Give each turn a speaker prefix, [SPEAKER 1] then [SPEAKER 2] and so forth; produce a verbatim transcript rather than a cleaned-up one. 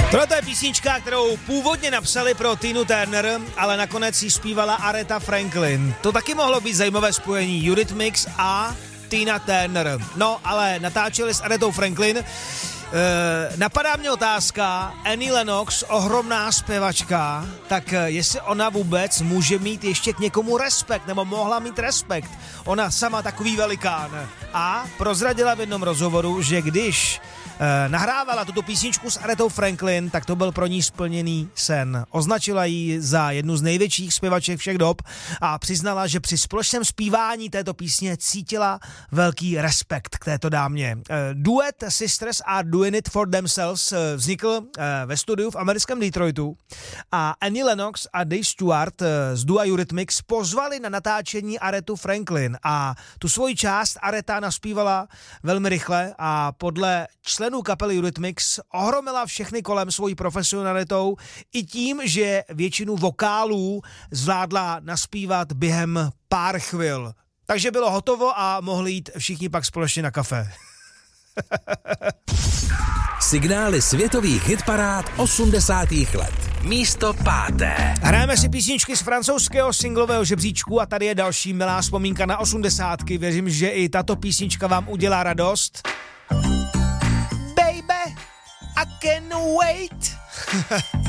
[SPEAKER 1] Tohle je písnička, kterou původně napsali pro Tinu Turner, ale nakonec ji zpívala Aretha Franklin. To taky mohlo být zajímavé spojení Eurythmics a Tina Turner. No, ale natáčeli s Arethou Franklin. E, napadá mě otázka, Annie Lennox, ohromná zpěvačka, tak jestli ona vůbec může mít ještě k někomu respekt, nebo mohla mít respekt. Ona sama takový velikán. A prozradila v jednom rozhovoru, že když eh, nahrávala tuto písničku s Arethou Franklin, tak to byl pro ní splněný sen. Označila ji za jednu z největších zpěvaček všech dob a přiznala, že při společném zpívání této písně cítila velký respekt k této dámě. Eh, duet Sisters Are Doing It For Themselves eh, vznikl eh, ve studiu v americkém Detroitu a Annie Lennox a Dave Stewart eh, z dua Eurythmics pozvali na natáčení Arethu Franklin a tu svoji část Aretha naspívala velmi rychle a podle členů kapely Eurythmics ohromila všechny kolem svojí profesionalitou i tím, že většinu vokálů zvládla naspívat během pár chvil. Takže bylo hotovo a mohli jít všichni pak společně na kafe.
[SPEAKER 2] Signály světových hitparád osmdesátých let. Místo páté.
[SPEAKER 1] Hrajeme si písničky z francouzského singlového žebříčku a tady je další milá vzpomínka na osmdesátky. Věřím, že i tato písnička vám udělá radost. Baby, I can't wait.